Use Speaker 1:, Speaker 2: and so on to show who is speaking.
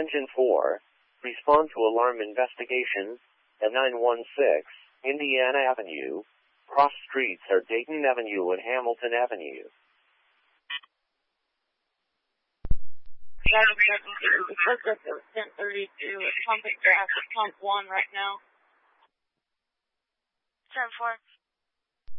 Speaker 1: Attention 4. Respond to alarm investigation at 916 Indiana Avenue. Cross streets are Dayton Avenue and Hamilton Avenue.
Speaker 2: Yeah, we have to do the purpose of 1032 at pumping gas at pump 1 right now.
Speaker 3: 10-4.